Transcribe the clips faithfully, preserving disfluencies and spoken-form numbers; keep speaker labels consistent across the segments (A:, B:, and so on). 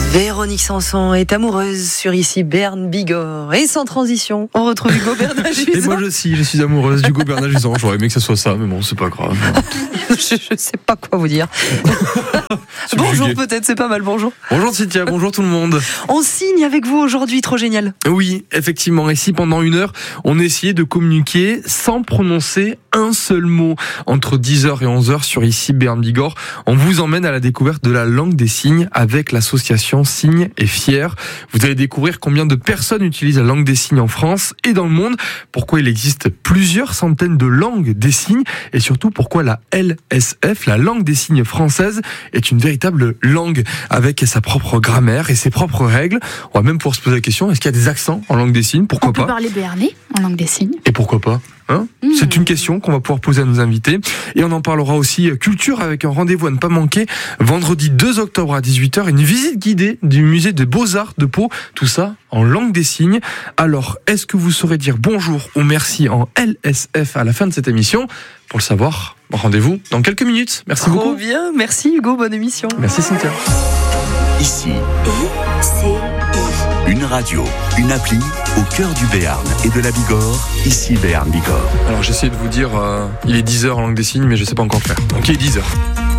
A: Véronique Sanson est amoureuse sur ici Bern Bigorre. Et sans transition, on retrouve Hugo Bernard-Jusan.
B: Et moi aussi, je suis amoureuse d'Hugo Bernard-Jusan. J'aurais aimé que ce soit ça, mais bon, c'est pas grave.
A: je, je sais pas quoi vous dire. Bonjour, peut-être, c'est pas mal, bonjour.
B: Bonjour Cynthia, bonjour tout le monde.
A: On signe avec vous aujourd'hui, trop génial.
B: Oui, effectivement. Et si pendant une heure, on essayait de communiquer sans prononcer un seul mot entre dix heures et onze heures sur ici Bern Bigorre, on vous emmène à la découverte de la langue des signes avec l'association Signes et Fiers. Vous allez découvrir combien de personnes utilisent la langue des signes en France et dans le monde, pourquoi il existe plusieurs centaines de langues des signes et surtout pourquoi la L S F, la langue des signes française, est une véritable langue avec sa propre grammaire et ses propres règles. On va même pouvoir se poser la question, est-ce qu'il y a des accents en langue des signes? Pourquoi
C: on
B: pas?
C: On peut parler béarnais en langue des signes.
B: Et pourquoi pas? Hein mmh. C'est une question qu'on va pouvoir poser à nos invités. Et on en parlera aussi culture avec un rendez-vous à ne pas manquer. Vendredi deux octobre à dix-huit heures, une visite guidée du musée des Beaux-Arts de Pau. Tout ça en langue des signes. Alors, est-ce que vous saurez dire bonjour ou merci en L S F à la fin de cette émission? Pour le savoir, rendez-vous dans quelques minutes. Merci
A: Trop
B: beaucoup.
A: bien, merci Hugo, bonne émission.
B: Merci Cynthia.
D: Ici, I C I. Une radio, une appli au cœur du Béarn et de la Bigorre, ici Béarn Bigorre.
B: Alors j'essaie de vous dire, euh, il est dix heures en langue des signes, mais je sais pas encore faire. Donc il est dix heures.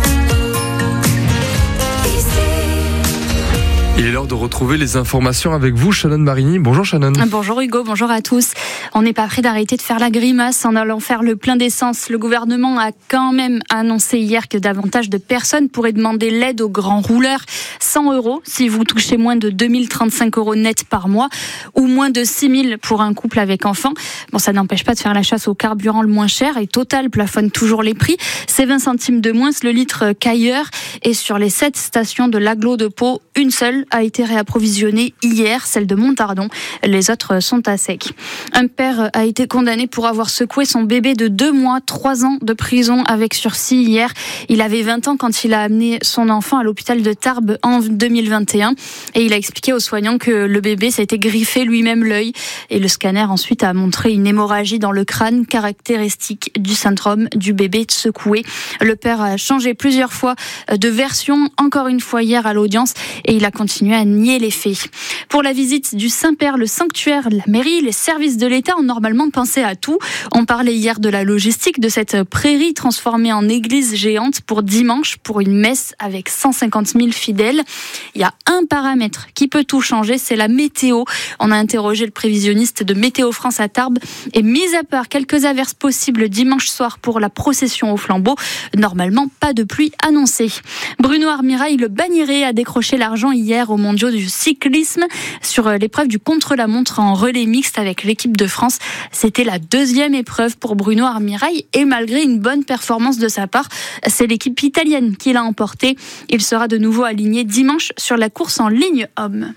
B: Il est l'heure de retrouver les informations avec vous, Shannon Marini. Bonjour Shannon.
C: Bonjour Hugo, bonjour à tous. On n'est pas prêt d'arrêter de faire la grimace en allant faire le plein d'essence. Le gouvernement a quand même annoncé hier que davantage de personnes pourraient demander l'aide aux grands rouleurs. cent euros si vous touchez moins de deux mille trente-cinq euros net par mois ou moins de six mille pour un couple avec enfants. Bon, ça n'empêche pas de faire la chasse au carburant le moins cher et Total plafonne toujours les prix. C'est vingt centimes de moins le litre qu'ailleurs. Et sur les sept stations de l'agglo de Pau, une seule a été réapprovisionnée hier, celle de Montardon. Les autres sont à sec. Un père a été condamné pour avoir secoué son bébé de deux mois, trois ans de prison avec sursis hier. Il avait vingt ans quand il a amené son enfant à l'hôpital de Tarbes en deux mille vingt et un. Et il a expliqué aux soignants que le bébé s'était griffé lui-même l'œil. Et le scanner ensuite a montré une hémorragie dans le crâne caractéristique du syndrome du bébé secoué. Le père a changé plusieurs fois de version, encore une fois hier à l'audience, et il a continué à nier les faits. Pour la visite du Saint-Père, le sanctuaire, la mairie, les services de l'État ont normalement pensé à tout. On parlait hier de la logistique de cette prairie transformée en église géante pour dimanche, pour une messe avec cent cinquante mille fidèles. Il y a un paramètre qui peut tout changer, c'est la météo. On a interrogé le prévisionniste de Météo France à Tarbes et mis à part quelques averses possibles dimanche soir pour la procession au flambeau, normalement pas de pluie annoncée. Bruno Armirail, le Bagnérais, a décroché l'argent hier aux mondiaux du cyclisme sur l'épreuve du contre-la-montre en relais mixte avec l'équipe de France. C'était la deuxième épreuve pour Bruno Armirail et malgré une bonne performance de sa part, c'est l'équipe italienne qui l'a emporté. Il sera de nouveau aligné dimanche sur la course en ligne homme.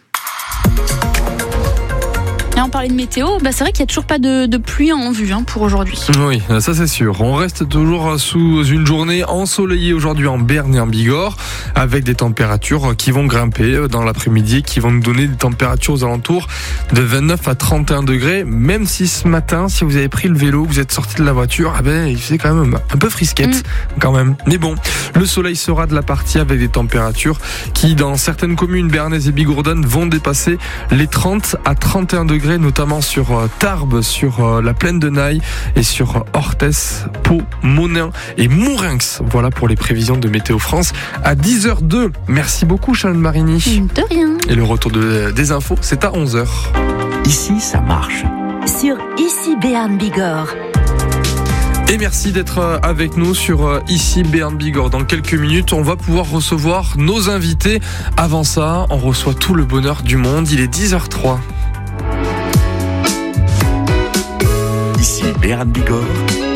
C: Et on parlait de météo, bah c'est vrai qu'il n'y a toujours pas de, de pluie en vue hein, pour aujourd'hui.
B: Oui, ça c'est sûr. On reste toujours sous une journée ensoleillée aujourd'hui en Béarn et en Bigorre, avec des températures qui vont grimper dans l'après-midi, qui vont nous donner des températures aux alentours de vingt-neuf à trente et un degrés, même si ce matin, si vous avez pris le vélo, vous êtes sorti de la voiture, ah ben, il fait quand même un peu frisquette, mmh. quand même. Mais bon, le soleil sera de la partie avec des températures qui, dans certaines communes béarnaises et bigourdannes, vont dépasser les trente à trente et un degrés, notamment sur Tarbes, sur la plaine de Naï et sur Orthès, Pau, Monin et Mourinx. Voilà pour les prévisions de Météo France à dix heures deux. Merci beaucoup Shannon Marini.
C: De rien.
B: Et le retour de, des infos, c'est à onze heures.
D: Ici, ça marche.
E: Sur Ici Béarn Bigorre.
B: Et merci d'être avec nous sur Ici Béarn Bigorre. Dans quelques minutes, on va pouvoir recevoir nos invités. Avant ça, on reçoit tout le bonheur du monde. Il est dix heures trois.
D: Ici Béarn Bigorre.